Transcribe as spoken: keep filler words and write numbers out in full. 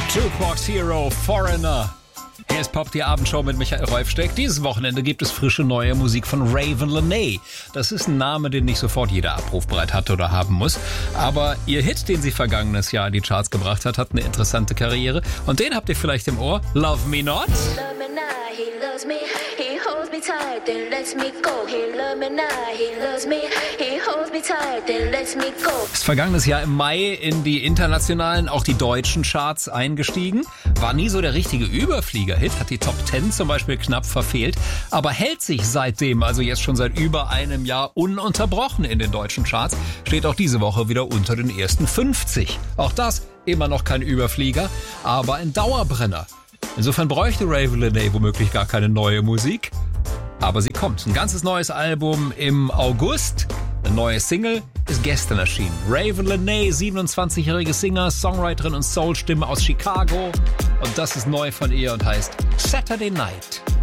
Jukebox Hero, Foreigner. Hier ist Pop, die Abendshow mit Michael Reufsteck. Dieses Wochenende gibt es frische neue Musik von Raven Lenae. Das ist ein Name, den nicht sofort jeder abrufbereit hat oder haben muss. Aber ihr Hit, den sie vergangenes Jahr in die Charts gebracht hat, hat eine interessante Karriere. Und den habt ihr vielleicht im Ohr. Love Me Not. Ist vergangenes Jahr im Mai in die internationalen, auch die deutschen Charts eingestiegen. War nie so der richtige Überflieger-Hit, hat die Top Ten zum Beispiel knapp verfehlt, aber hält sich seitdem, also jetzt schon seit über einem Jahr, ununterbrochen in den deutschen Charts, steht auch diese Woche wieder unter den ersten fünfzig. Auch das immer noch kein Überflieger, aber ein Dauerbrenner. Insofern bräuchte Raven Lenae womöglich gar keine neue Musik, aber sie kommt. Ein ganzes neues Album im August. Eine neue Single ist gestern erschienen. Raven Lenae, siebenundzwanzigjährige Singer, Songwriterin und Soul-Stimme aus Chicago. Und das ist neu von ihr und heißt Saturday Night.